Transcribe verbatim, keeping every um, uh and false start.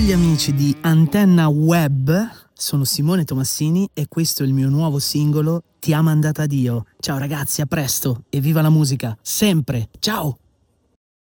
Gli amici di Antenna Web, sono Simone Tomassini e questo è il mio nuovo singolo Ti ha mandata Dio. Ciao ragazzi, a presto e viva la musica, sempre, ciao!